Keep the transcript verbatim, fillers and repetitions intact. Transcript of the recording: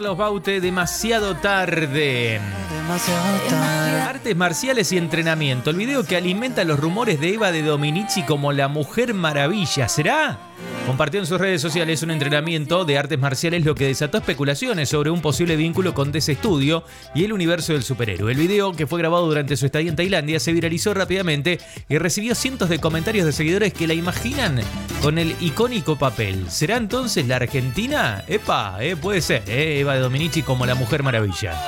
Carlos Baute, demasiado tarde. Demasiado tarde. Artes marciales y entrenamiento. El video que alimenta los rumores de Eva de Dominici como la Mujer Maravilla. ¿Será? Compartió en sus redes sociales un entrenamiento de artes marciales, lo que desató especulaciones sobre un posible vínculo con D C Studio y el universo del superhéroe. El video, que fue grabado durante su estadía en Tailandia, se viralizó rápidamente y recibió cientos de comentarios de seguidores que la imaginan con el icónico papel. ¿Será entonces la Argentina? Epa, eh, puede ser, eh, Eva de Dominici como la Mujer Maravilla.